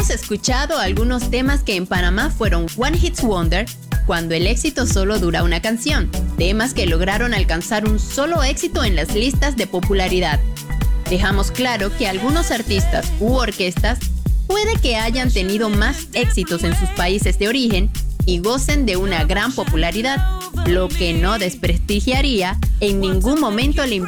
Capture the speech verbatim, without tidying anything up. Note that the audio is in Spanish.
Hemos escuchado algunos temas que en Panamá fueron One Hit Wonder, cuando el éxito solo dura una canción, temas que lograron alcanzar un solo éxito en las listas de popularidad. Dejamos claro que algunos artistas u orquestas puede que hayan tenido más éxitos en sus países de origen y gocen de una gran popularidad, lo que no desprestigiaría en ningún momento la